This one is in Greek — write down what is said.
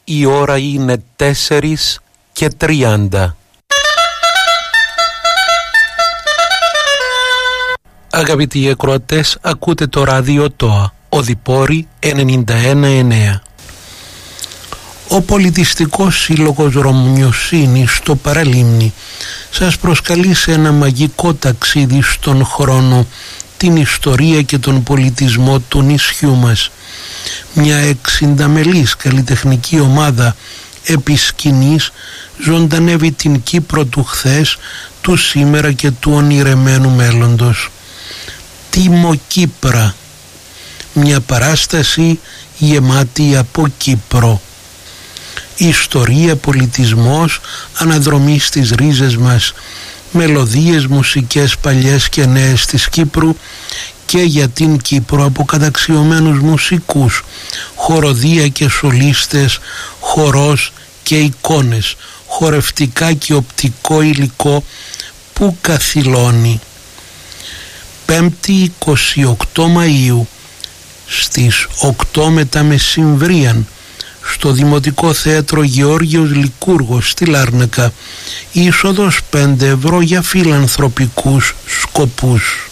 Η ώρα είναι 4:30. Αγαπητοί ακροατές, ακούτε το ράδιο ΤΟΑ, Οδυπόρη 91,9. Ο Πολιτιστικός Σύλλογος Ρωμιοσύνης στο Παραλίμνη σας προσκαλεί σε ένα μαγικό ταξίδι στον χρόνο, την ιστορία και τον πολιτισμό του νησιού μας. Μια 60 μελής καλλιτεχνική ομάδα επί σκηνής ζωντανεύει την Κύπρο του χθες, του σήμερα και του ονειρεμένου μέλλοντος. Τιμοκύπρα, μια παράσταση γεμάτη από Κύπρο. Ιστορία, πολιτισμός, αναδρομή στις ρίζες μας, μελωδίες, μουσικές παλιές και νέες της Κύπρου και για την Κύπρο από καταξιωμένους μουσικούς, χοροδία και σολίστες, χορός και εικόνες, χορευτικά και οπτικό υλικό που καθυλώνει. 5η 28 Μαΐου στις 8 μετά μεσημβρίαν στο Δημοτικό Θέατρο Γεώργιος Λικούργος στη Λάρνακα, είσοδος 5 ευρώ για φιλανθρωπικούς σκοπούς.